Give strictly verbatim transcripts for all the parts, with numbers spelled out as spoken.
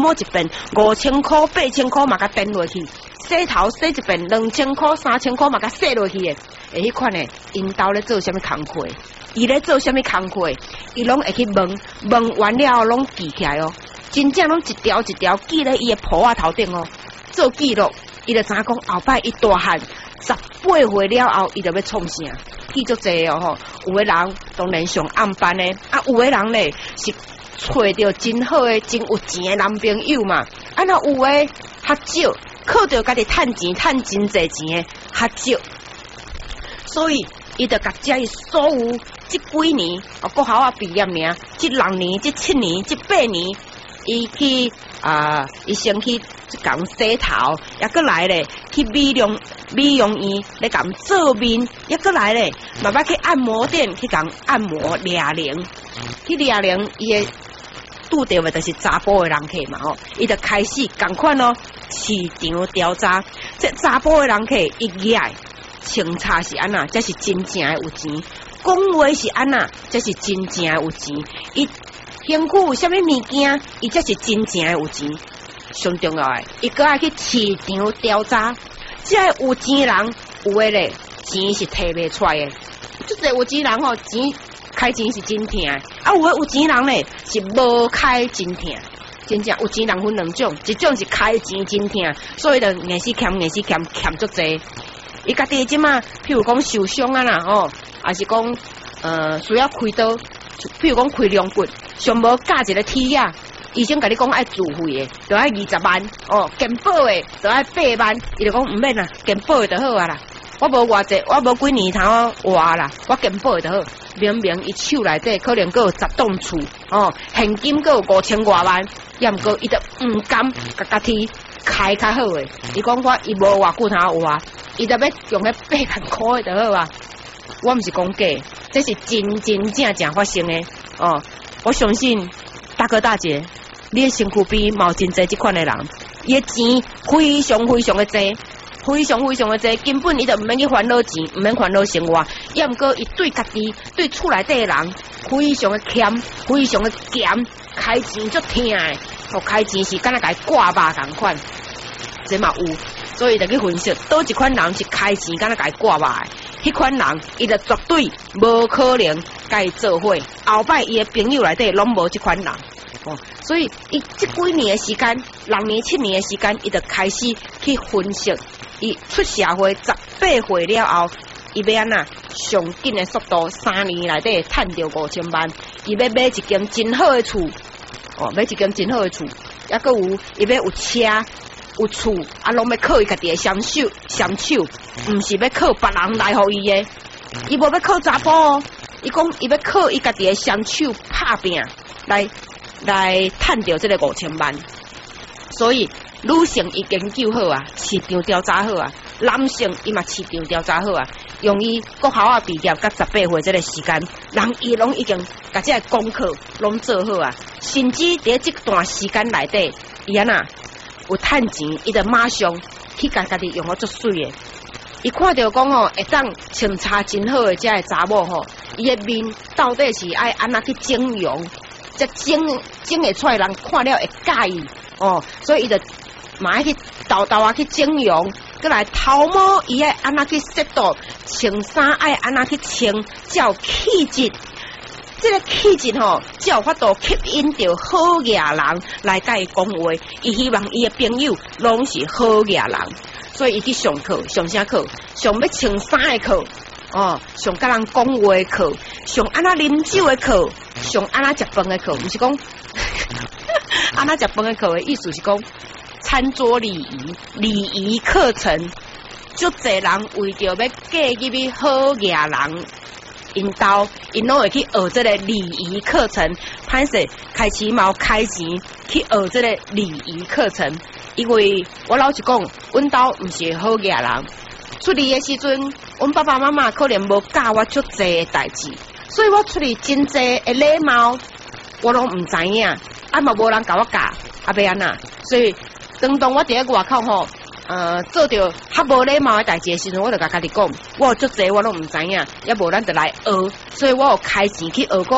摸一遍五千块、八千块嘛，甲垫落去。洗头洗一遍两千块、三千块嘛，甲洗落去诶。诶，迄款诶，因兜咧做啥物工课？伊咧做啥物工课？伊拢会去问，问完了拢记起来哦。真正拢一条一条记咧伊诶簿仔头顶哦，做记录。伊就知影讲后摆伊大汉十八岁了后，伊就要创啥？记足济哦吼。有诶人当然上暗班诶，啊有诶人咧是找到真好诶、真有钱诶男朋友嘛。啊那有诶较少，靠着家己趁钱、趁真济钱诶较少。所以，伊就甲遮伊所有即几年，哦，国校啊毕业名，即六年、即七年、即八年，伊去啊，伊先去讲洗头，也过来咧去美容美容院咧讲做面，也过来咧慢慢去按摩店去讲按摩俩零，去俩零伊诶拄着诶就是查甫诶人客嘛吼，伊就开始共款咯市场调查，即查甫诶人客一眼。清茶是安那，这是真正诶有钱；讲话是安那，这是真正诶有钱。伊身躯有啥物物件，伊这是真正诶有钱。上重要诶，伊搁爱去市场调查，即个有钱人有诶咧，钱是摕袂出来诶。即个有钱人吼，钱开钱是真疼，啊有诶有钱人咧是无开真疼。真正有钱人分两种，一种是开钱真疼，所以就硬是欠硬是欠欠足济。伊家己即马，譬如讲受伤啊啦，吼，还是讲呃需要开刀，譬如讲开两骨，上无加一个铁啊，医生甲你讲爱自费的，就爱二十万，哦，健保的就爱八万，伊就讲毋免啦，健保的就好啊啦。我无偌济，我无几年头活啦，我健保的就好。明明伊手内底可能阁有十栋厝，哦，现金阁有五千外万，也毋过伊就毋甘甲家己开较好诶。伊讲我伊无偌久头活。伊就要用迄八万块就好啊！我毋是讲假，这是真真正正发生的哦。我相信大哥大姐，你的身躯边嘛有真侪即款的人，伊的钱非常非常的多，非常非常的多，根本伊就毋免去烦恼钱，毋免烦恼生活。也毋过伊对家己、对厝内底的人，非常的欠，非常的咸，开钱足疼的，哦，开钱是敢若甲伊挂肉共款，这嘛有。所以就去分析，倒一款人是开钱，敢若甲伊挂肉的，迄款人伊就绝对无可能甲伊做伙。后摆伊的朋友内底拢无即款人，哦，所以伊即几年的时间，六年七年的时间，伊就开始去分析，伊出社会十八岁了后，伊要安那上紧的速度，三年内底赚着五千万，伊要买一间真好的厝，哦，买一间真好的厝，抑阁有伊要有车。有厝啊，拢要靠伊家己的双手，双手，毋是要靠别人来互伊的。伊无要靠查甫哦，伊讲伊要靠伊家己的双手拍拼来来赚着这个五千万。所以女性伊研究好啊，市场调查好啊，男性伊嘛市场调查好啊。用伊国校啊毕业甲十八岁这个时间，人伊拢已经甲这个功课拢做好啊，甚至伫这段时间内底，伊安那。有趁钱，伊就马上去甲家己用好足水诶。伊看到讲吼，会当穿插真好诶，遮个查某吼，伊诶面到底是爱安那去整容，则整整会出来人看了会介意哦，所以伊就嘛爱去豆豆啊去整容，过来头毛伊爱安那去设度，穿衫爱安那去穿，才有气质。这个气质吼，才有法度吸引到好野人来甲伊讲话。伊希望伊的朋友拢是好野人，所以伊去上课，上啥课？上要穿衫的课，哦，上甲人讲话的课，上安那啉酒的课，上安那食饭的课，毋是讲安那食饭的课的意思是讲餐桌礼仪、礼仪课程。足侪人为着要嫁入去好野人。因兜因拢会去学这个礼仪课程，歹势开始嘛开钱去学这个礼仪课程。因为我老实讲，阮兜毋是好野人，出嚟的时阵，阮爸爸妈妈可能无教我足侪的代志，所以我出嚟真侪的礼貌，我拢毋知影，啊嘛无人教我教，啊要安那，所以当当我伫咧外口吼。呃，做着较无礼貌的代志的时阵，我就甲家己讲，我有足济我拢毋知影，也无咱就来学，所以我有开钱去学讲，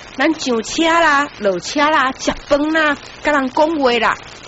咱上车啦、落车啦、食饭啦、甲人讲话啦。